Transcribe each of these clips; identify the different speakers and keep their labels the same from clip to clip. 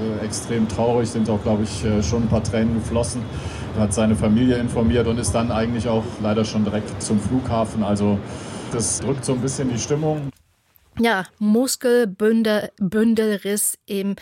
Speaker 1: extrem traurig, sind auch, glaube ich, schon ein paar Tränen geflossen. Er hat seine Familie informiert und ist dann eigentlich auch leider schon direkt zum Flughafen. Also das drückt so ein bisschen die Stimmung.
Speaker 2: Ja, Muskelbündelriss im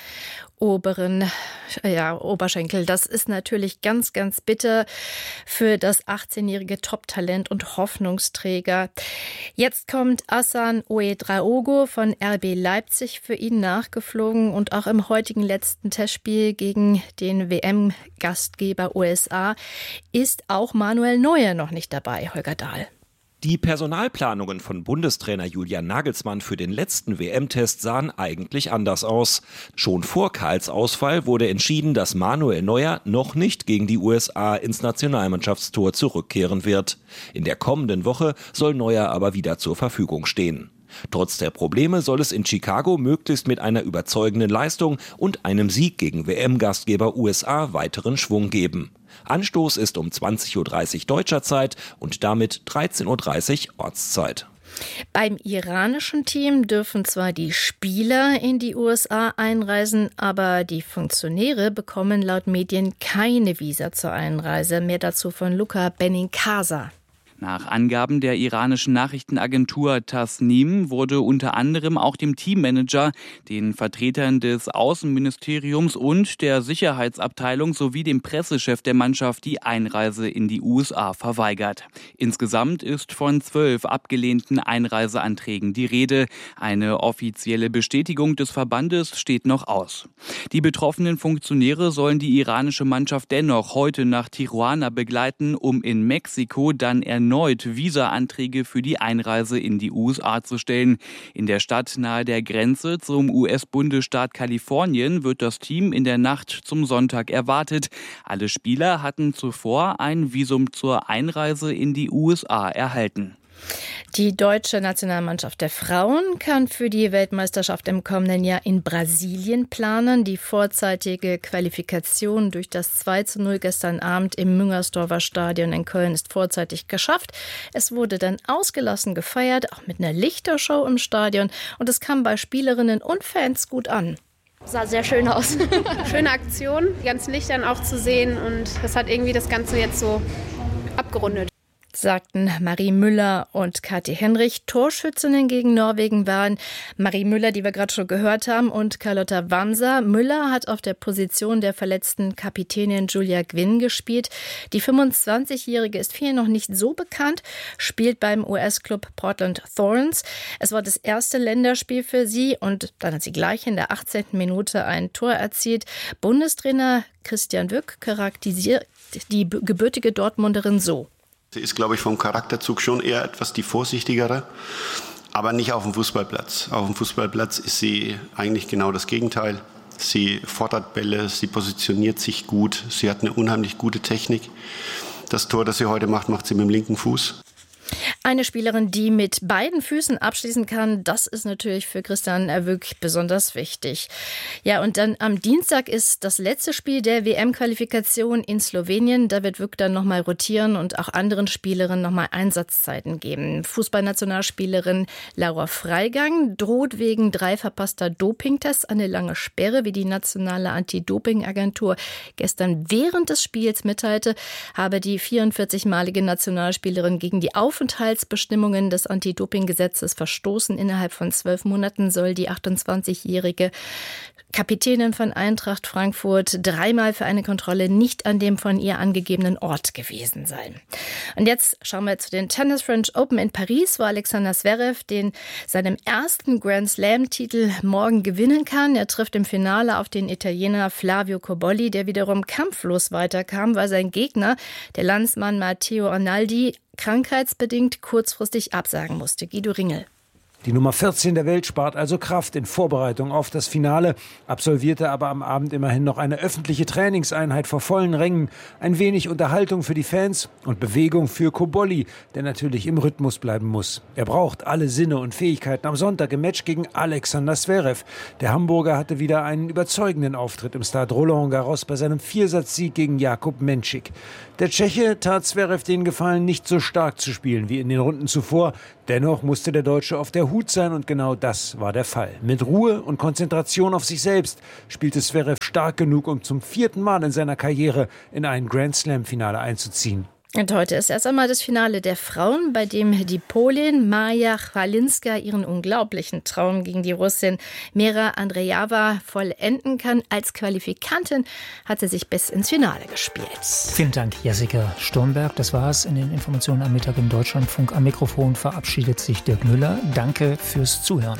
Speaker 2: oberen Oberschenkel. Das ist natürlich ganz, ganz bitter für das 18-jährige Top-Talent und Hoffnungsträger. Jetzt kommt Hassan Ouedraogo von RB Leipzig für ihn nachgeflogen und auch im heutigen letzten Testspiel gegen den WM-Gastgeber USA ist auch Manuel Neuer noch nicht dabei, Holger Dahl.
Speaker 3: Die Personalplanungen von Bundestrainer Julian Nagelsmann für den letzten WM-Test sahen eigentlich anders aus. Schon vor Karls Ausfall wurde entschieden, dass Manuel Neuer noch nicht gegen die USA ins Nationalmannschaftstor zurückkehren wird. In der kommenden Woche soll Neuer aber wieder zur Verfügung stehen. Trotz der Probleme soll es in Chicago möglichst mit einer überzeugenden Leistung und einem Sieg gegen WM-Gastgeber USA weiteren Schwung geben. Anstoß ist um 20.30 Uhr deutscher Zeit und damit 13.30 Uhr Ortszeit.
Speaker 2: Beim iranischen Team dürfen zwar die Spieler in die USA einreisen, aber die Funktionäre bekommen laut Medien keine Visa zur Einreise. Mehr dazu von Luca Benincasa.
Speaker 4: Nach Angaben der iranischen Nachrichtenagentur Tasnim wurde unter anderem auch dem Teammanager, den Vertretern des Außenministeriums und der Sicherheitsabteilung sowie dem Pressechef der Mannschaft die Einreise in die USA verweigert. Insgesamt ist von 12 abgelehnten Einreiseanträgen die Rede. Eine offizielle Bestätigung des Verbandes steht noch aus. Die betroffenen Funktionäre sollen die iranische Mannschaft dennoch heute nach Tijuana begleiten, um in Mexiko dann erneut Visa-Anträge für die Einreise in die USA zu stellen. In der Stadt nahe der Grenze zum US-Bundesstaat Kalifornien wird das Team in der Nacht zum Sonntag erwartet. Alle Spieler hatten zuvor ein Visum zur Einreise in die USA erhalten.
Speaker 2: Die deutsche Nationalmannschaft der Frauen kann für die Weltmeisterschaft im kommenden Jahr in Brasilien planen. Die vorzeitige Qualifikation durch das 2:0 gestern Abend im Müngersdorfer Stadion in Köln ist vorzeitig geschafft. Es wurde dann ausgelassen gefeiert, auch mit einer Lichtershow im Stadion. Und es kam bei Spielerinnen und Fans gut an.
Speaker 5: Sah sehr schön aus. Schöne Aktion, die ganzen Lichtern auch zu sehen. Und das hat irgendwie das Ganze jetzt so abgerundet.
Speaker 2: Sagten Marie Müller und Kathi Henrich. Torschützinnen gegen Norwegen waren Marie Müller, die wir gerade schon gehört haben, und Carlotta Wamser. Müller hat auf der Position der verletzten Kapitänin Julia Gwynn gespielt. Die 25-Jährige ist vielen noch nicht so bekannt, spielt beim US-Club Portland Thorns. Es war das erste Länderspiel für sie und dann hat sie gleich in der 18. Minute ein Tor erzielt. Bundestrainer Christian Wück charakterisiert die gebürtige Dortmunderin so.
Speaker 6: Sie ist, glaube ich, vom Charakterzug schon eher etwas die vorsichtigere, aber nicht auf dem Fußballplatz. Auf dem Fußballplatz ist sie eigentlich genau das Gegenteil. Sie fordert Bälle, sie positioniert sich gut, sie hat eine unheimlich gute Technik. Das Tor, das sie heute macht, macht sie mit dem linken Fuß.
Speaker 2: Eine Spielerin, die mit beiden Füßen abschließen kann, das ist natürlich für Christian Wück besonders wichtig. Ja, und dann am Dienstag ist das letzte Spiel der WM-Qualifikation in Slowenien. Da wird Wück dann nochmal rotieren und auch anderen Spielerinnen nochmal Einsatzzeiten geben. Fußballnationalspielerin Laura Freigang droht wegen 3 verpasster Dopingtests eine lange Sperre, wie die nationale Anti-Doping-Agentur gestern während des Spiels mitteilte, habe die 44-malige Nationalspielerin gegen die Aufenthaltsbestimmungen des Anti-Doping-Gesetzes verstoßen. Innerhalb von 12 Monaten soll die 28-jährige Kapitänin von Eintracht Frankfurt 3-mal für eine Kontrolle nicht an dem von ihr angegebenen Ort gewesen sein. Und jetzt schauen wir zu den Tennis French Open in Paris, wo Alexander Zverev seinem ersten Grand Slam-Titel morgen gewinnen kann. Er trifft im Finale auf den Italiener Flavio Cobolli, der wiederum kampflos weiterkam, weil sein Gegner, der Landsmann Matteo Arnaldi, krankheitsbedingt kurzfristig absagen musste. Guido Ringel.
Speaker 7: Die Nummer 14 der Welt spart also Kraft in Vorbereitung auf das Finale, absolvierte aber am Abend immerhin noch eine öffentliche Trainingseinheit vor vollen Rängen. Ein wenig Unterhaltung für die Fans und Bewegung für Cobolli, der natürlich im Rhythmus bleiben muss. Er braucht alle Sinne und Fähigkeiten am Sonntag im Match gegen Alexander Zverev. Der Hamburger hatte wieder einen überzeugenden Auftritt im Stade Roland Garros bei seinem Viersatzsieg gegen Jakub Menšik. Der Tscheche tat Zverev den Gefallen, nicht so stark zu spielen wie in den Runden zuvor. Dennoch musste der Deutsche auf der Hut sein und genau das war der Fall. Mit Ruhe und Konzentration auf sich selbst spielte Zverev stark genug, um zum 4. Mal in seiner Karriere in ein Grand-Slam-Finale einzuziehen.
Speaker 2: Und heute ist erst einmal das Finale der Frauen, bei dem die Polin Maja Chwalinska ihren unglaublichen Traum gegen die Russin Mira Andreeva vollenden kann. Als Qualifikantin hat sie sich bis ins Finale gespielt.
Speaker 8: Vielen Dank, Jessica Sturmberg. Das war es in den Informationen am Mittag im Deutschlandfunk. Am Mikrofon verabschiedet sich Dirk Müller. Danke fürs Zuhören.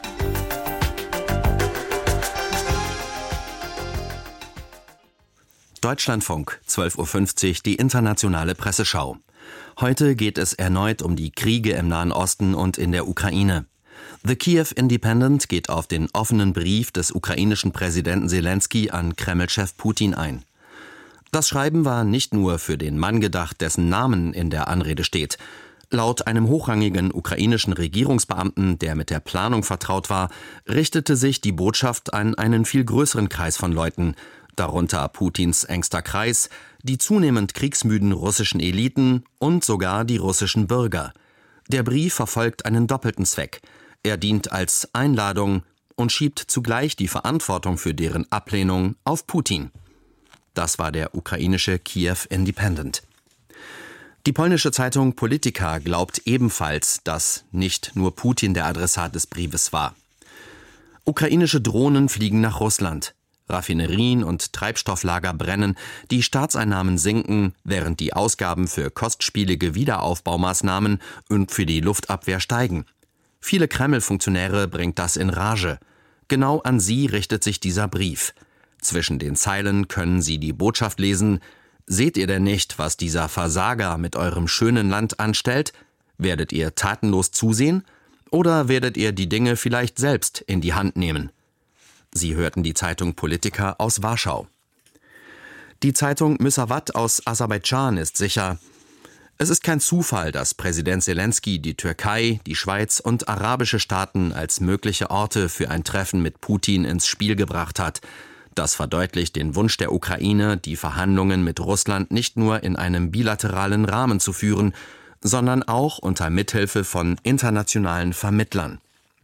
Speaker 9: Deutschlandfunk, 12.50 Uhr, die internationale Presseschau. Heute geht es erneut um die Kriege im Nahen Osten und in der Ukraine. The Kiev Independent geht auf den offenen Brief des ukrainischen Präsidenten Selensky an Kreml-Chef Putin ein. Das Schreiben war nicht nur für den Mann gedacht, dessen Namen in der Anrede steht. Laut einem hochrangigen ukrainischen Regierungsbeamten, der mit der Planung vertraut war, richtete sich die Botschaft an einen viel größeren Kreis von Leuten, darunter Putins engster Kreis, die zunehmend kriegsmüden russischen Eliten und sogar die russischen Bürger. Der Brief verfolgt einen doppelten Zweck. Er dient als Einladung und schiebt zugleich die Verantwortung für deren Ablehnung auf Putin. Das war der ukrainische Kiev Independent. Die polnische Zeitung Polityka glaubt ebenfalls, dass nicht nur Putin der Adressat des Briefes war. Ukrainische Drohnen fliegen nach Russland. Raffinerien und Treibstofflager brennen, die Staatseinnahmen sinken, während die Ausgaben für kostspielige Wiederaufbaumaßnahmen und für die Luftabwehr steigen. Viele Kreml-Funktionäre bringt das in Rage. Genau an sie richtet sich dieser Brief. Zwischen den Zeilen können Sie die Botschaft lesen: Seht ihr denn nicht, was dieser Versager mit eurem schönen Land anstellt? Werdet ihr tatenlos zusehen? Oder werdet ihr die Dinge vielleicht selbst in die Hand nehmen? Sie hörten die Zeitung Polityka aus Warschau. Die Zeitung Müsavat aus Aserbaidschan ist sicher: Es ist kein Zufall, dass Präsident Selensky die Türkei, die Schweiz und arabische Staaten als mögliche Orte für ein Treffen mit Putin ins Spiel gebracht hat. Das verdeutlicht den Wunsch der Ukraine, die Verhandlungen mit Russland nicht nur in einem bilateralen Rahmen zu führen, sondern auch unter Mithilfe von internationalen Vermittlern.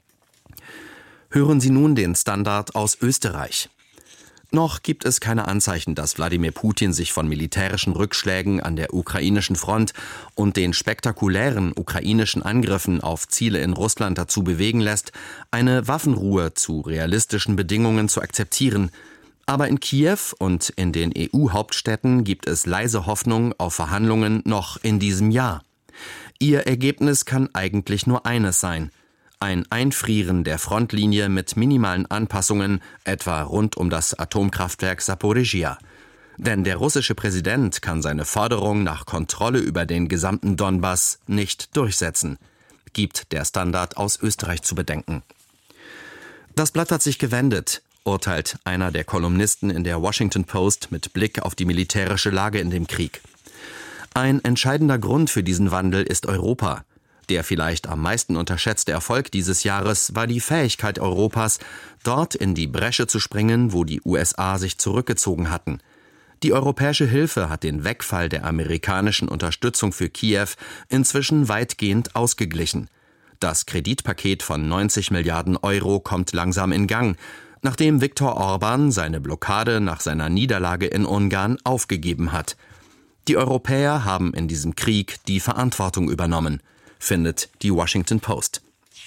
Speaker 9: Hören Sie nun den Standard aus Österreich. Noch gibt es keine Anzeichen, dass Wladimir Putin sich von militärischen Rückschlägen an der ukrainischen Front und den spektakulären ukrainischen Angriffen auf Ziele in Russland dazu bewegen lässt, eine Waffenruhe zu realistischen Bedingungen zu akzeptieren. Aber in Kiew und in den EU-Hauptstädten gibt es leise Hoffnung auf Verhandlungen noch in diesem Jahr. Ihr Ergebnis kann eigentlich nur eines sein: ein Einfrieren der Frontlinie mit minimalen Anpassungen, etwa rund um das Atomkraftwerk Saporischschja. Denn der russische Präsident kann seine Forderung nach Kontrolle über den gesamten Donbass nicht durchsetzen, gibt der Standard aus Österreich zu bedenken. Das Blatt hat sich gewendet, urteilt einer der Kolumnisten in der Washington Post mit Blick auf die militärische Lage in dem Krieg. Ein entscheidender Grund für diesen Wandel ist Europa. Der vielleicht am meisten unterschätzte Erfolg dieses Jahres war die Fähigkeit Europas, dort in die Bresche zu springen, wo die USA sich zurückgezogen hatten. Die europäische Hilfe hat den Wegfall der amerikanischen Unterstützung für Kiew inzwischen weitgehend ausgeglichen. Das Kreditpaket von 90 Milliarden Euro kommt langsam in Gang, nachdem Viktor Orban seine Blockade nach seiner Niederlage in Ungarn aufgegeben hat. Die Europäer haben in diesem Krieg die Verantwortung übernommen, findet die Washington Post.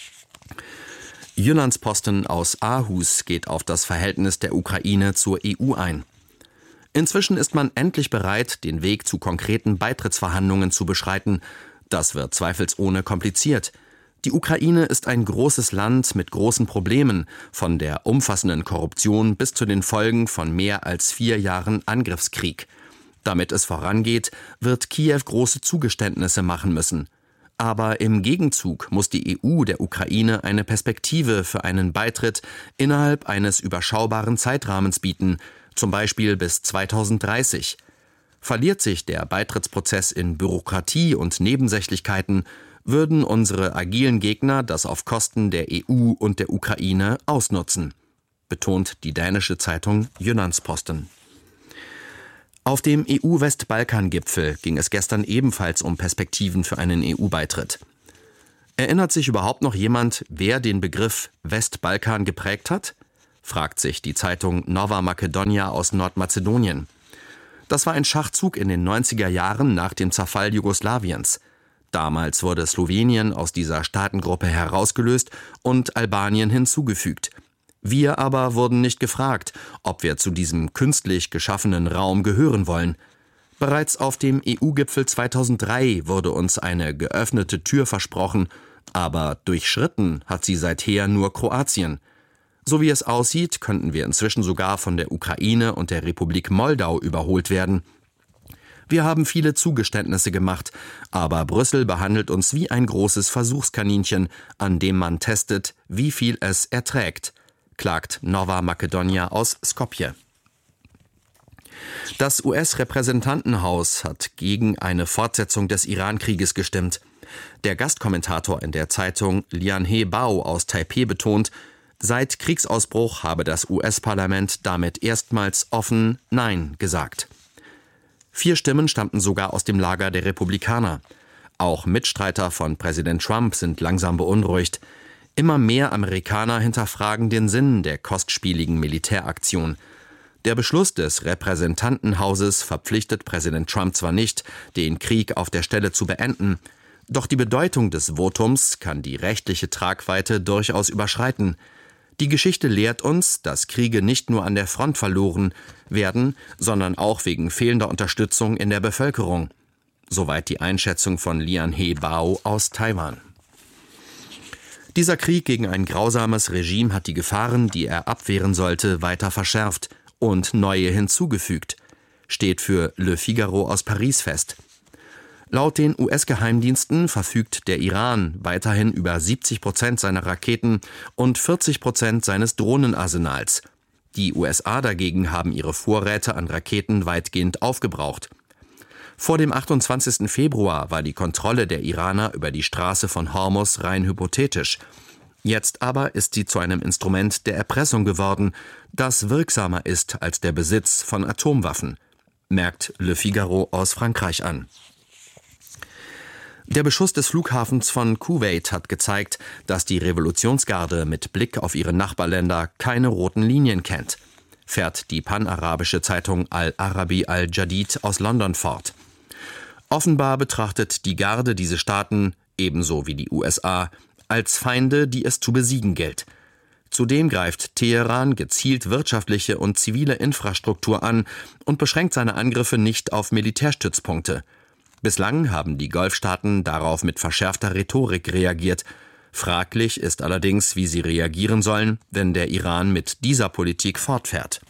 Speaker 9: Jyllands-Posten aus Aarhus geht auf das Verhältnis der Ukraine zur EU ein. Inzwischen ist man endlich bereit, den Weg zu konkreten Beitrittsverhandlungen zu beschreiten. Das wird zweifelsohne kompliziert. Die Ukraine ist ein großes Land mit großen Problemen, von der umfassenden Korruption bis zu den Folgen von mehr als 4 Jahren Angriffskrieg. Damit es vorangeht, wird Kiew große Zugeständnisse machen müssen. Aber im Gegenzug muss die EU der Ukraine eine Perspektive für einen Beitritt innerhalb eines überschaubaren Zeitrahmens bieten, zum Beispiel bis 2030. Verliert sich der Beitrittsprozess in Bürokratie und Nebensächlichkeiten, würden unsere agilen Gegner das auf Kosten der EU und der Ukraine ausnutzen, betont die dänische Zeitung Jyllands-Posten. Auf dem EU-Westbalkan-Gipfel ging es gestern ebenfalls um Perspektiven für einen EU-Beitritt. Erinnert sich überhaupt noch jemand, wer den Begriff Westbalkan geprägt hat? Fragt sich die Zeitung Nova Makedonia aus Nordmazedonien. Das war ein Schachzug in den 90er Jahren nach dem Zerfall Jugoslawiens. Damals wurde Slowenien aus dieser Staatengruppe herausgelöst und Albanien hinzugefügt. Wir aber wurden nicht gefragt, ob wir zu diesem künstlich geschaffenen Raum gehören wollen. Bereits auf dem EU-Gipfel 2003 wurde uns eine geöffnete Tür versprochen, aber durchschritten hat sie seither nur Kroatien. So wie es aussieht, könnten wir inzwischen sogar von der Ukraine und der Republik Moldau überholt werden. Wir haben viele Zugeständnisse gemacht, aber Brüssel behandelt uns wie ein großes Versuchskaninchen, an dem man testet, wie viel es erträgt, klagt Nova Makedonia aus Skopje. Das US-Repräsentantenhaus hat gegen eine Fortsetzung des Iran-Krieges gestimmt. Der Gastkommentator in der Zeitung Lian-He Bao aus Taipeh betont, seit Kriegsausbruch habe das US-Parlament damit erstmals offen Nein gesagt. 4 Stimmen stammten sogar aus dem Lager der Republikaner. Auch Mitstreiter von Präsident Trump sind langsam beunruhigt. Immer mehr Amerikaner hinterfragen den Sinn der kostspieligen Militäraktion. Der Beschluss des Repräsentantenhauses verpflichtet Präsident Trump zwar nicht, den Krieg auf der Stelle zu beenden, doch die Bedeutung des Votums kann die rechtliche Tragweite durchaus überschreiten. Die Geschichte lehrt uns, dass Kriege nicht nur an der Front verloren werden, sondern auch wegen fehlender Unterstützung in der Bevölkerung. Soweit die Einschätzung von Lian-He Bao aus Taiwan. Dieser Krieg gegen ein grausames Regime hat die Gefahren, die er abwehren sollte, weiter verschärft und neue hinzugefügt, steht für Le Figaro aus Paris fest. Laut den US-Geheimdiensten verfügt der Iran weiterhin über 70% seiner Raketen und 40% seines Drohnenarsenals. Die USA dagegen haben ihre Vorräte an Raketen weitgehend aufgebraucht. Vor dem 28. Februar war die Kontrolle der Iraner über die Straße von Hormuz rein hypothetisch. Jetzt aber ist sie zu einem Instrument der Erpressung geworden, das wirksamer ist als der Besitz von Atomwaffen, merkt Le Figaro aus Frankreich an. Der Beschuss des Flughafens von Kuwait hat gezeigt, dass die Revolutionsgarde mit Blick auf ihre Nachbarländer keine roten Linien kennt, fährt die panarabische Zeitung Al-Arabi al-Jadid aus London fort. Offenbar betrachtet die Garde diese Staaten, ebenso wie die USA, als Feinde, die es zu besiegen gilt. Zudem greift Teheran gezielt wirtschaftliche und zivile Infrastruktur an und beschränkt seine Angriffe nicht auf Militärstützpunkte. Bislang haben die Golfstaaten darauf mit verschärfter Rhetorik reagiert. Fraglich ist allerdings, wie sie reagieren sollen, wenn der Iran mit dieser Politik fortfährt.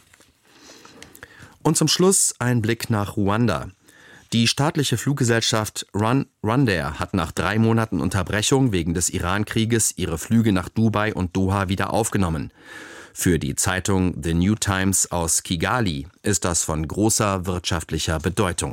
Speaker 9: Und zum Schluss ein Blick nach Ruanda. Die staatliche Fluggesellschaft Rwandair hat nach 3 Monaten Unterbrechung wegen des Iran-Krieges ihre Flüge nach Dubai und Doha wieder aufgenommen. Für die Zeitung The New Times aus Kigali ist das von großer wirtschaftlicher Bedeutung.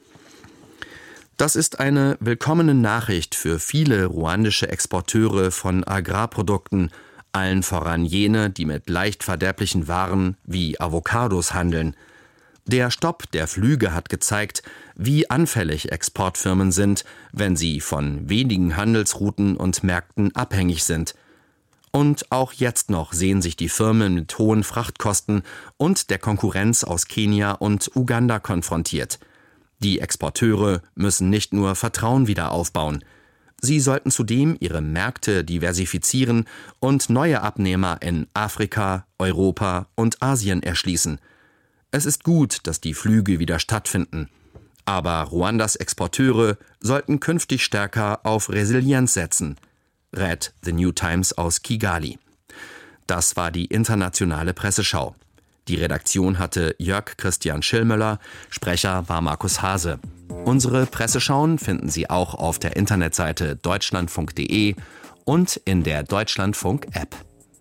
Speaker 9: Das ist eine willkommene Nachricht für viele ruandische Exporteure von Agrarprodukten, allen voran jene, die mit leicht verderblichen Waren wie Avocados handeln. Der Stopp der Flüge hat gezeigt, wie anfällig Exportfirmen sind, wenn sie von wenigen Handelsrouten und Märkten abhängig sind. Und auch jetzt noch sehen sich die Firmen mit hohen Frachtkosten und der Konkurrenz aus Kenia und Uganda konfrontiert. Die Exporteure müssen nicht nur Vertrauen wieder aufbauen. Sie sollten zudem ihre Märkte diversifizieren und neue Abnehmer in Afrika, Europa und Asien erschließen. Es ist gut, dass die Flüge wieder stattfinden. Aber Ruandas Exporteure sollten künftig stärker auf Resilienz setzen, rät The New Times aus Kigali. Das war die internationale Presseschau. Die Redaktion hatte Jörg Christian Schillmöller, Sprecher war Markus Hase. Unsere Presseschauen finden Sie auch auf der Internetseite deutschlandfunk.de und in der Deutschlandfunk-App.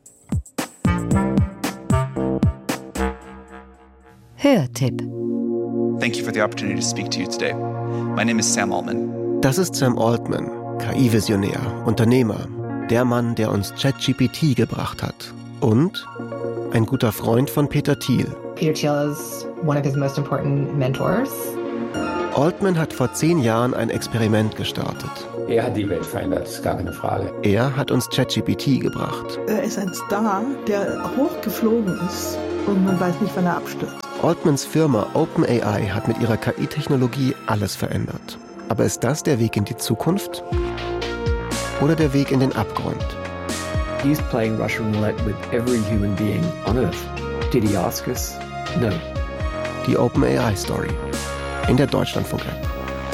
Speaker 10: Hörtipp.
Speaker 11: Thank you for the opportunity to speak to you today. My name is Sam Altman.
Speaker 12: Das ist Sam Altman, KI-Visionär, Unternehmer, der Mann, der uns ChatGPT gebracht hat. Und ein guter Freund von Peter Thiel.
Speaker 13: Peter Thiel is one of his most important mentors.
Speaker 12: Altman hat vor 10 Jahren ein Experiment gestartet.
Speaker 10: Er hat die Welt verändert, ist gar keine Frage.
Speaker 12: Er hat uns ChatGPT gebracht.
Speaker 14: Er ist ein Star, der hochgeflogen ist und man weiß nicht, wann er abstürzt.
Speaker 12: Altmans Firma OpenAI hat mit ihrer KI-Technologie alles verändert. Aber ist das der Weg in die Zukunft? Oder der Weg in den Abgrund?
Speaker 15: He's playing Russian roulette with every human being on Earth. Did he ask us? No.
Speaker 12: Die OpenAI-Story in der Deutschlandfunk-App.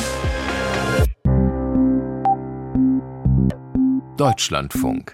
Speaker 16: Deutschlandfunk.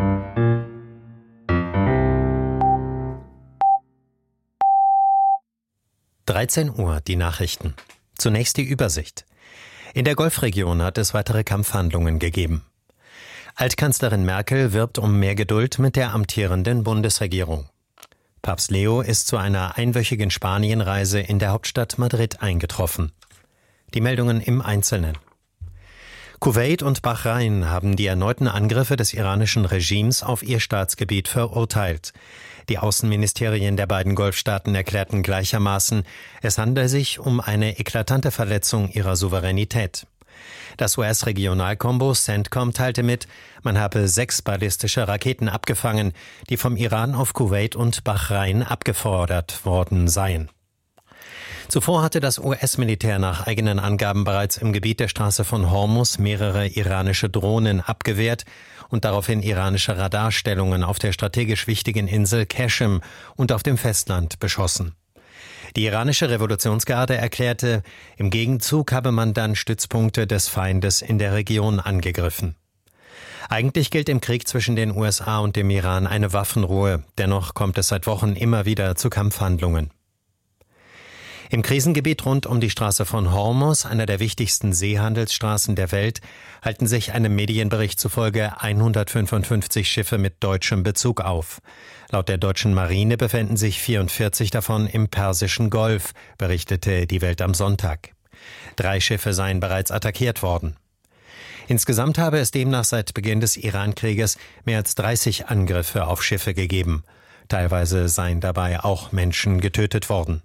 Speaker 17: Uhr, die Nachrichten. Zunächst die Übersicht. In der Golfregion hat es weitere Kampfhandlungen gegeben. Altkanzlerin Merkel wirbt um mehr Geduld mit der amtierenden Bundesregierung. Papst Leo ist zu einer einwöchigen Spanienreise in der Hauptstadt Madrid eingetroffen. Die Meldungen im Einzelnen. Kuwait und Bahrain haben die erneuten Angriffe des iranischen Regimes auf ihr Staatsgebiet verurteilt. Die Außenministerien der beiden Golfstaaten erklärten gleichermaßen, es handele sich um eine eklatante Verletzung ihrer Souveränität. Das US-Regionalkombo CENTCOM teilte mit, man habe 6 ballistische Raketen abgefangen, die vom Iran auf Kuwait und Bahrain abgefordert worden seien. Zuvor hatte das US-Militär nach eigenen Angaben bereits im Gebiet der Straße von Hormuz mehrere iranische Drohnen abgewehrt und daraufhin iranische Radarstellungen auf der strategisch wichtigen Insel Qashem und auf dem Festland beschossen. Die iranische Revolutionsgarde erklärte, im Gegenzug habe man dann Stützpunkte des Feindes in der Region angegriffen. Eigentlich gilt im Krieg zwischen den USA und dem Iran eine Waffenruhe, dennoch kommt es seit Wochen immer wieder zu Kampfhandlungen. Im Krisengebiet rund um die Straße von Hormuz, einer der wichtigsten Seehandelsstraßen der Welt, halten sich einem Medienbericht zufolge 155 Schiffe mit deutschem Bezug auf. Laut der deutschen Marine befinden sich 44 davon im Persischen Golf, berichtete die Welt am Sonntag. 3 Schiffe seien bereits attackiert worden. Insgesamt habe es demnach seit Beginn des Iran-Krieges mehr als 30 Angriffe auf Schiffe gegeben. Teilweise seien dabei auch Menschen getötet worden.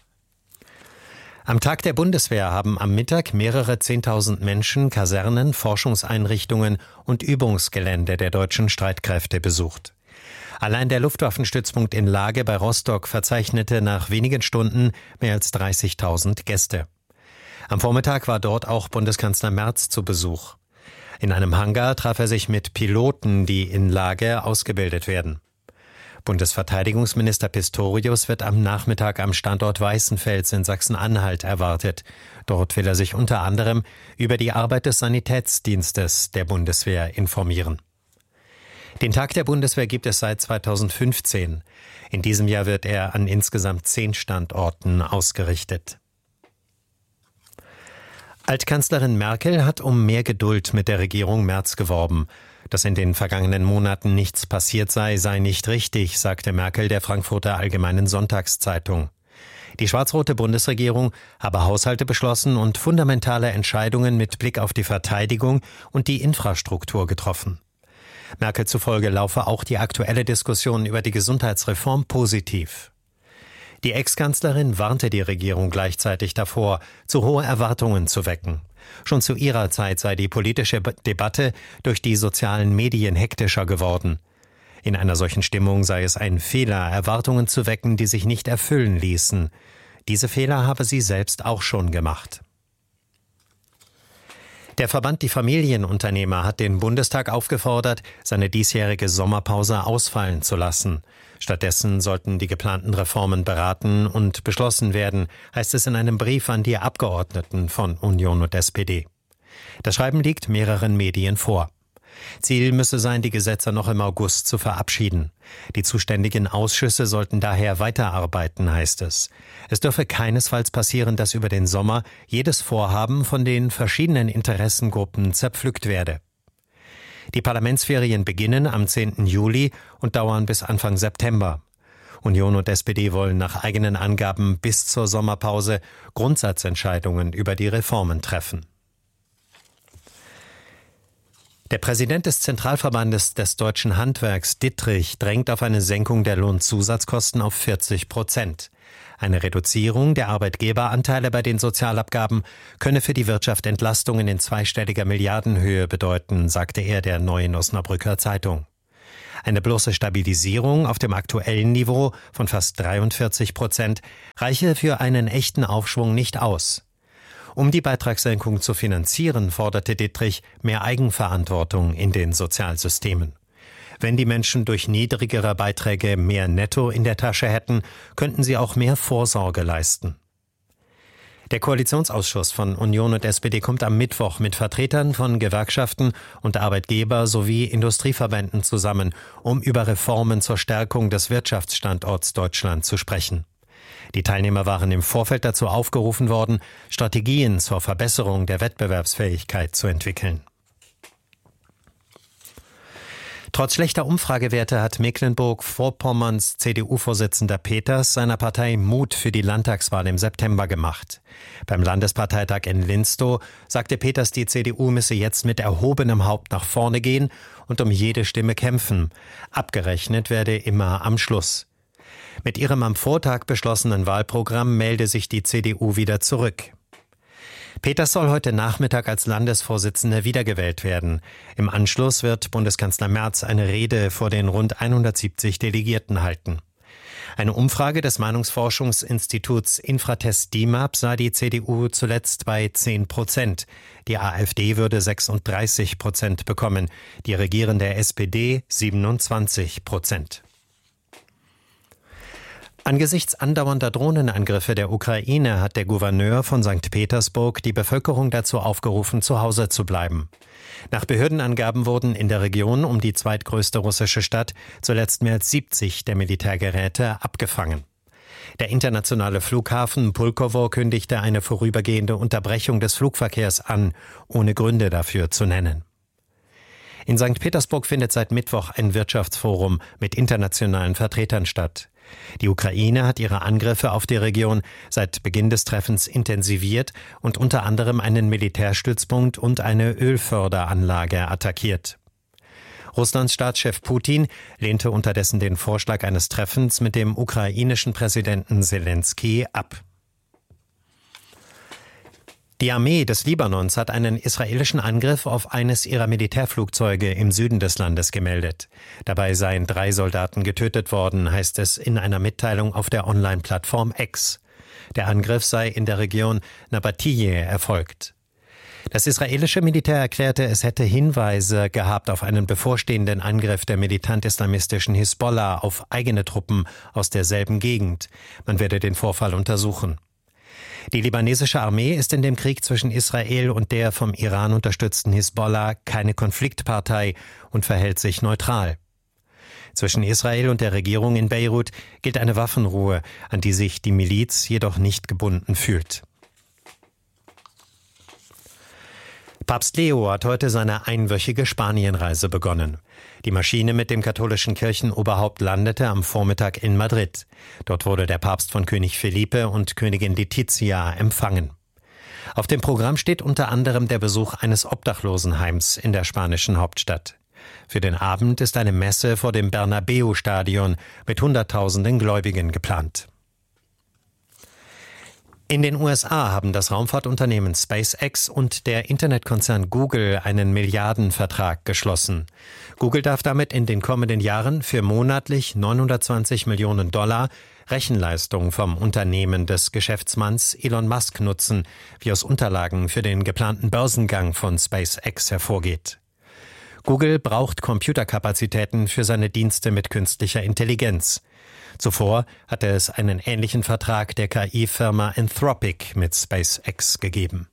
Speaker 17: Am Tag der Bundeswehr haben am Mittag mehrere 10.000 Menschen Kasernen, Forschungseinrichtungen und Übungsgelände der deutschen Streitkräfte besucht. Allein der Luftwaffenstützpunkt in Lage bei Rostock verzeichnete nach wenigen Stunden mehr als 30.000 Gäste. Am Vormittag war dort auch Bundeskanzler Merz zu Besuch. In einem Hangar traf er sich mit Piloten, die in Lage ausgebildet werden. Bundesverteidigungsminister Pistorius wird am Nachmittag am Standort Weißenfels in Sachsen-Anhalt erwartet. Dort will er sich unter anderem über die Arbeit des Sanitätsdienstes der Bundeswehr informieren. Den Tag der Bundeswehr gibt es seit 2015. In diesem Jahr wird er an insgesamt 10 Standorten ausgerichtet. Altkanzlerin Merkel hat um mehr Geduld mit der Regierung Merz geworben. Dass in den vergangenen Monaten nichts passiert sei nicht richtig, sagte Merkel der Frankfurter Allgemeinen Sonntagszeitung. Die schwarz-rote Bundesregierung habe Haushalte beschlossen und fundamentale Entscheidungen mit Blick auf die Verteidigung und die Infrastruktur getroffen. Merkel zufolge laufe auch die aktuelle Diskussion über die Gesundheitsreform positiv. Die Ex-Kanzlerin warnte die Regierung gleichzeitig davor, zu hohe Erwartungen zu wecken. Schon zu ihrer Zeit sei die politische Debatte durch die sozialen Medien hektischer geworden. In einer solchen Stimmung sei es ein Fehler, Erwartungen zu wecken, die sich nicht erfüllen ließen. Diese Fehler habe sie selbst auch schon gemacht. Der Verband Die Familienunternehmer hat den Bundestag aufgefordert, seine diesjährige Sommerpause ausfallen zu lassen. Stattdessen sollten die geplanten Reformen beraten und beschlossen werden, heißt es in einem Brief an die Abgeordneten von Union und SPD. Das Schreiben liegt mehreren Medien vor. Ziel müsse sein, die Gesetze noch im August zu verabschieden. Die zuständigen Ausschüsse sollten daher weiterarbeiten, heißt es. Es dürfe keinesfalls passieren, dass über den Sommer jedes Vorhaben von den verschiedenen Interessengruppen zerpflückt werde. Die Parlamentsferien beginnen am 10. Juli und dauern bis Anfang September. Union und SPD wollen nach eigenen Angaben bis zur Sommerpause Grundsatzentscheidungen über die Reformen treffen. Der Präsident des Zentralverbandes des deutschen Handwerks, Dittrich, drängt auf eine Senkung der Lohnzusatzkosten auf 40%. Eine Reduzierung der Arbeitgeberanteile bei den Sozialabgaben könne für die Wirtschaft Entlastungen in zweistelliger Milliardenhöhe bedeuten, sagte er der Neuen Osnabrücker Zeitung. Eine bloße Stabilisierung auf dem aktuellen Niveau von fast 43% reiche für einen echten Aufschwung nicht aus. Um die Beitragssenkung zu finanzieren, forderte Dittrich mehr Eigenverantwortung in den Sozialsystemen. Wenn die Menschen durch niedrigere Beiträge mehr Netto in der Tasche hätten, könnten sie auch mehr Vorsorge leisten. Der Koalitionsausschuss von Union und SPD kommt am Mittwoch mit Vertretern von Gewerkschaften und Arbeitgeber sowie Industrieverbänden zusammen, um über Reformen zur Stärkung des Wirtschaftsstandorts Deutschland zu sprechen. Die Teilnehmer waren im Vorfeld dazu aufgerufen worden, Strategien zur Verbesserung der Wettbewerbsfähigkeit zu entwickeln. Trotz schlechter Umfragewerte hat Mecklenburg-Vorpommerns CDU-Vorsitzender Peters seiner Partei Mut für die Landtagswahl im September gemacht. Beim Landesparteitag in Linstow sagte Peters, die CDU müsse jetzt mit erhobenem Haupt nach vorne gehen und um jede Stimme kämpfen. Abgerechnet werde immer am Schluss. Mit ihrem am Vortag beschlossenen Wahlprogramm melde sich die CDU wieder zurück. Peters soll heute Nachmittag als Landesvorsitzender wiedergewählt werden. Im Anschluss wird Bundeskanzler Merz eine Rede vor den rund 170 Delegierten halten. Eine Umfrage des Meinungsforschungsinstituts Infratest DIMAP sah die CDU zuletzt bei 10%. Die AfD würde 36% bekommen, die regierende SPD 27%. Angesichts andauernder Drohnenangriffe der Ukraine hat der Gouverneur von St. Petersburg die Bevölkerung dazu aufgerufen, zu Hause zu bleiben. Nach Behördenangaben wurden in der Region um die zweitgrößte russische Stadt zuletzt mehr als 70 der Militärgeräte abgefangen. Der internationale Flughafen Pulkowo kündigte eine vorübergehende Unterbrechung des Flugverkehrs an, ohne Gründe dafür zu nennen. In St. Petersburg findet seit Mittwoch ein Wirtschaftsforum mit internationalen Vertretern statt. Die Ukraine hat ihre Angriffe auf die Region seit Beginn des Treffens intensiviert und unter anderem einen Militärstützpunkt und eine Ölförderanlage attackiert. Russlands Staatschef Putin lehnte unterdessen den Vorschlag eines Treffens mit dem ukrainischen Präsidenten Selenskyj ab. Die Armee des Libanons hat einen israelischen Angriff auf eines ihrer Militärflugzeuge im Süden des Landes gemeldet. Dabei seien 3 Soldaten getötet worden, heißt es in einer Mitteilung auf der Online-Plattform X. Der Angriff sei in der Region Nabatiyeh erfolgt. Das israelische Militär erklärte, es hätte Hinweise gehabt auf einen bevorstehenden Angriff der militant-islamistischen Hisbollah auf eigene Truppen aus derselben Gegend. Man werde den Vorfall untersuchen. Die libanesische Armee ist in dem Krieg zwischen Israel und der vom Iran unterstützten Hisbollah keine Konfliktpartei und verhält sich neutral. Zwischen Israel und der Regierung in Beirut gilt eine Waffenruhe, an die sich die Miliz jedoch nicht gebunden fühlt. Papst Leo hat heute seine einwöchige Spanienreise begonnen. Die Maschine mit dem katholischen Kirchenoberhaupt landete am Vormittag in Madrid. Dort wurde der Papst von König Felipe und Königin Letizia empfangen. Auf dem Programm steht unter anderem der Besuch eines Obdachlosenheims in der spanischen Hauptstadt. Für den Abend ist eine Messe vor dem Bernabeu-Stadion mit Hunderttausenden Gläubigen geplant. In den USA haben das Raumfahrtunternehmen SpaceX und der Internetkonzern Google einen Milliardenvertrag geschlossen. Google darf damit in den kommenden Jahren für monatlich $920 Millionen Rechenleistung vom Unternehmen des Geschäftsmanns Elon Musk nutzen, wie aus Unterlagen für den geplanten Börsengang von SpaceX hervorgeht. Google braucht Computerkapazitäten für seine Dienste mit künstlicher Intelligenz. Zuvor hatte es einen ähnlichen Vertrag der KI-Firma Anthropic mit SpaceX gegeben.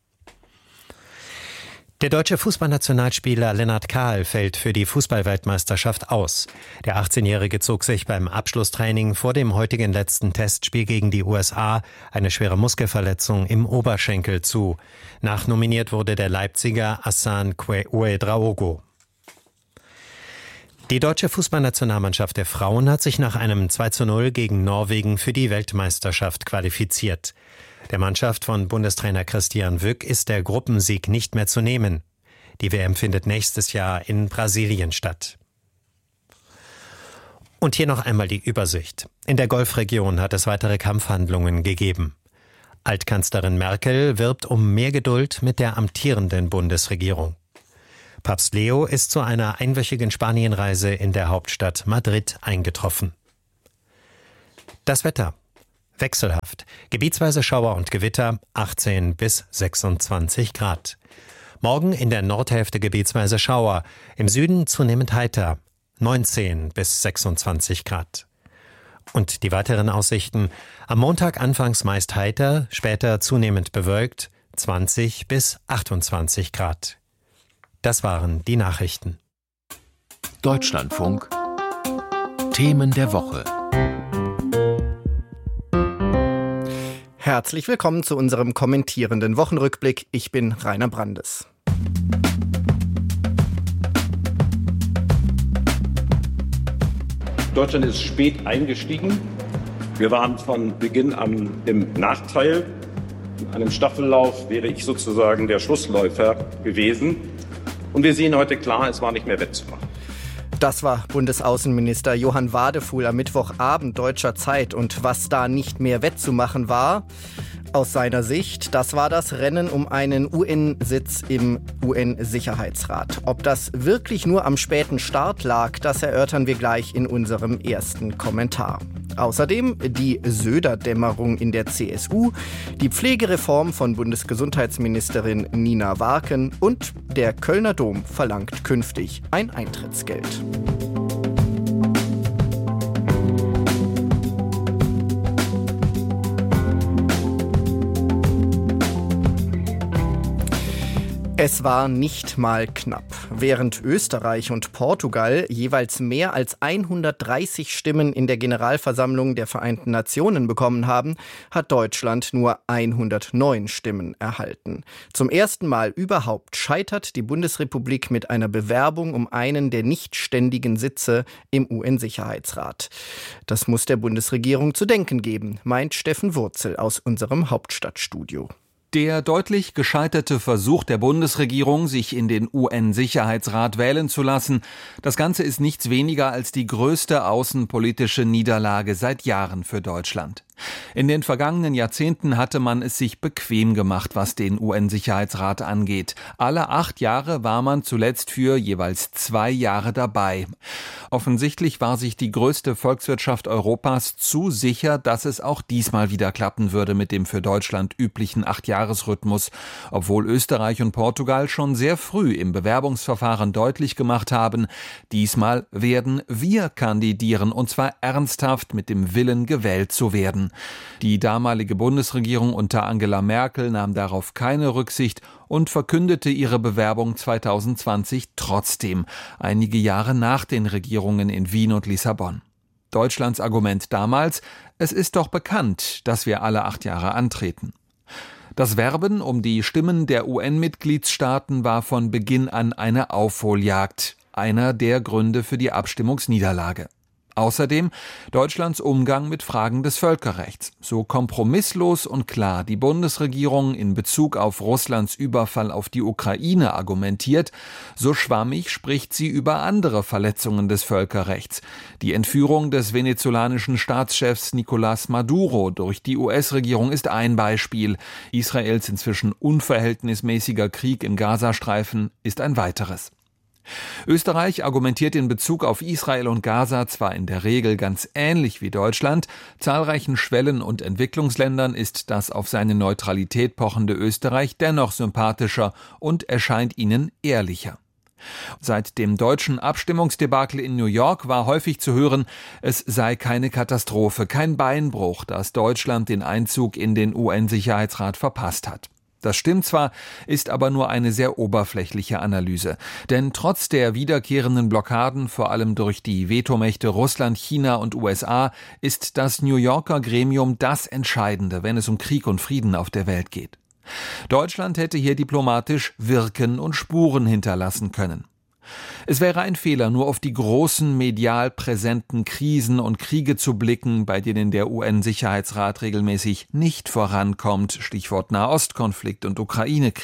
Speaker 17: Der deutsche Fußballnationalspieler Lennart Kahl fällt für die Fußballweltmeisterschaft aus. Der 18-Jährige zog sich beim Abschlusstraining vor dem heutigen letzten Testspiel gegen die USA eine schwere Muskelverletzung im Oberschenkel zu. Nachnominiert wurde der Leipziger Hassan Ouedraogo. Die deutsche Fußballnationalmannschaft der Frauen hat sich nach einem 2:0 gegen Norwegen für die Weltmeisterschaft qualifiziert. Der Mannschaft von Bundestrainer Christian Wück ist der Gruppensieg nicht mehr zu nehmen. Die WM findet nächstes Jahr in Brasilien statt. Und hier noch einmal die Übersicht. In der Golfregion hat es weitere Kampfhandlungen gegeben. Altkanzlerin Merkel wirbt um mehr Geduld mit der amtierenden Bundesregierung. Papst Leo ist zu einer einwöchigen Spanienreise in der Hauptstadt Madrid eingetroffen. Das Wetter. Wechselhaft. Gebietsweise Schauer und Gewitter, 18 bis 26 Grad. Morgen in der Nordhälfte gebietsweise Schauer, im Süden zunehmend heiter, 19 bis 26 Grad. Und die weiteren Aussichten: am Montag anfangs meist heiter, später zunehmend bewölkt, 20 bis 28 Grad. Das waren die Nachrichten.
Speaker 16: Deutschlandfunk. Themen der Woche.
Speaker 18: Herzlich willkommen zu unserem kommentierenden Wochenrückblick. Ich bin Rainer Brandes.
Speaker 19: Deutschland ist spät eingestiegen. Wir waren von Beginn an im Nachteil. In einem Staffellauf wäre ich sozusagen der Schlussläufer gewesen. Und wir sehen heute klar, es war nicht mehr wettzumachen.
Speaker 18: Das war Bundesaußenminister Johann Wadefuhl am Mittwochabend deutscher Zeit. Und was da nicht mehr wettzumachen war, aus seiner Sicht, das war das Rennen um einen UN-Sitz im UN-Sicherheitsrat. Ob das wirklich nur am späten Start lag, das erörtern wir gleich in unserem ersten Kommentar. Außerdem die Söder-Dämmerung in der CSU, die Pflegereform von Bundesgesundheitsministerin Nina Warken und der Kölner Dom verlangt künftig ein Eintrittsgeld. Es war nicht mal knapp. Während Österreich und Portugal jeweils mehr als 130 Stimmen in der Generalversammlung der Vereinten Nationen bekommen haben, hat Deutschland nur 109 Stimmen erhalten. Zum ersten Mal überhaupt scheitert die Bundesrepublik mit einer Bewerbung um einen der nicht ständigen Sitze im UN-Sicherheitsrat. Das muss der Bundesregierung zu denken geben, meint Steffen Wurzel aus unserem Hauptstadtstudio.
Speaker 20: Der deutlich gescheiterte Versuch der Bundesregierung, sich in den UN-Sicherheitsrat wählen zu lassen, das Ganze ist nichts weniger als die größte außenpolitische Niederlage seit Jahren für Deutschland. In den vergangenen Jahrzehnten hatte man es sich bequem gemacht, was den UN-Sicherheitsrat angeht. Alle 8 Jahre war man zuletzt für jeweils 2 Jahre dabei. Offensichtlich war sich die größte Volkswirtschaft Europas zu sicher, dass es auch diesmal wieder klappen würde mit dem für Deutschland üblichen 8-Jahres-Rhythmus, obwohl Österreich und Portugal schon sehr früh im Bewerbungsverfahren deutlich gemacht haben, diesmal werden wir kandidieren, und zwar ernsthaft mit dem Willen, gewählt zu werden. Die damalige Bundesregierung unter Angela Merkel nahm darauf keine Rücksicht und verkündete ihre Bewerbung 2020 trotzdem, einige Jahre nach den Regierungen in Wien und Lissabon. Deutschlands Argument damals: es ist doch bekannt, dass wir alle 8 Jahre antreten. Das Werben um die Stimmen der UN-Mitgliedstaaten war von Beginn an eine Aufholjagd, einer der Gründe für die Abstimmungsniederlage. Außerdem Deutschlands Umgang mit Fragen des Völkerrechts. So kompromisslos und klar die Bundesregierung in Bezug auf Russlands Überfall auf die Ukraine argumentiert, so schwammig spricht sie über andere Verletzungen des Völkerrechts. Die Entführung des venezolanischen Staatschefs Nicolás Maduro durch die US-Regierung ist ein Beispiel. Israels inzwischen unverhältnismäßiger Krieg im Gazastreifen ist ein weiteres. Österreich argumentiert in Bezug auf Israel und Gaza zwar in der Regel ganz ähnlich wie Deutschland, zahlreichen Schwellen- und Entwicklungsländern ist das auf seine Neutralität pochende Österreich dennoch sympathischer und erscheint ihnen ehrlicher. Seit dem deutschen Abstimmungsdebakel in New York war häufig zu hören, es sei keine Katastrophe, kein Beinbruch, dass Deutschland den Einzug in den UN-Sicherheitsrat verpasst hat. Das stimmt zwar, ist aber nur eine sehr oberflächliche Analyse. Denn trotz der wiederkehrenden Blockaden, vor allem durch die Vetomächte Russland, China und USA, ist das New Yorker Gremium das Entscheidende, wenn es um Krieg und Frieden auf der Welt geht. Deutschland hätte hier diplomatisch wirken und Spuren hinterlassen können. Es wäre ein Fehler, nur auf die großen medial präsenten Krisen und Kriege zu blicken, bei denen der UN-Sicherheitsrat regelmäßig nicht vorankommt, Stichwort Nahostkonflikt und Ukraine-Krieg.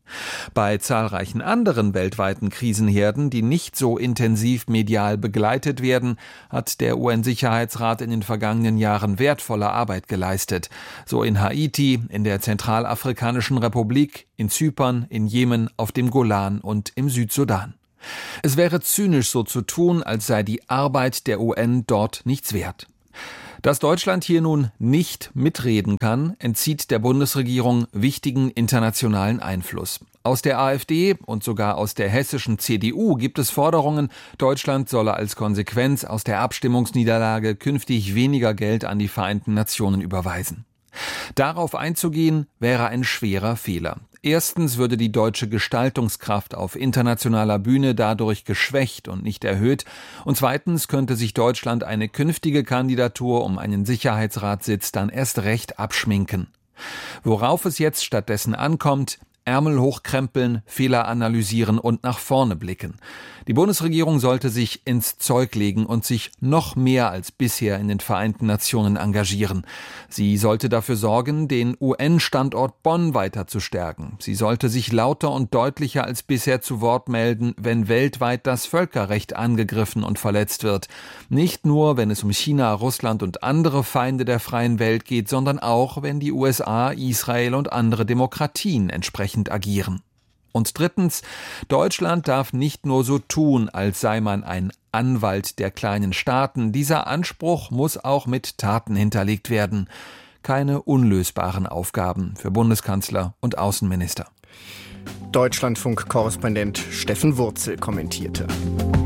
Speaker 20: Bei zahlreichen anderen weltweiten Krisenherden, die nicht so intensiv medial begleitet werden, hat der UN-Sicherheitsrat in den vergangenen Jahren wertvolle Arbeit geleistet. So in Haiti, in der Zentralafrikanischen Republik, in Zypern, in Jemen, auf dem Golan und im Südsudan. Es wäre zynisch, so zu tun, als sei die Arbeit der UN dort nichts wert. Dass Deutschland hier nun nicht mitreden kann, entzieht der Bundesregierung wichtigen internationalen Einfluss. Aus der AfD und sogar aus der hessischen CDU gibt es Forderungen, Deutschland solle als Konsequenz aus der Abstimmungsniederlage künftig weniger Geld an die Vereinten Nationen überweisen. Darauf einzugehen, wäre ein schwerer Fehler. Erstens würde die deutsche Gestaltungskraft auf internationaler Bühne dadurch geschwächt und nicht erhöht. Und zweitens könnte sich Deutschland eine künftige Kandidatur um einen Sicherheitsratssitz dann erst recht abschminken. Worauf es jetzt stattdessen ankommt: Ärmel hochkrempeln, Fehler analysieren und nach vorne blicken. Die Bundesregierung sollte sich ins Zeug legen und sich noch mehr als bisher in den Vereinten Nationen engagieren. Sie sollte dafür sorgen, den UN-Standort Bonn weiter zu stärken. Sie sollte sich lauter und deutlicher als bisher zu Wort melden, wenn weltweit das Völkerrecht angegriffen und verletzt wird. Nicht nur, wenn es um China, Russland und andere Feinde der freien Welt geht, sondern auch, wenn die USA, Israel und andere Demokratien entsprechend agieren. Und drittens, Deutschland darf nicht nur so tun, als sei man ein Anwalt der kleinen Staaten. Dieser Anspruch muss auch mit Taten hinterlegt werden. Keine unlösbaren Aufgaben für Bundeskanzler und Außenminister.
Speaker 18: Deutschlandfunk-Korrespondent Steffen Wurzel kommentierte.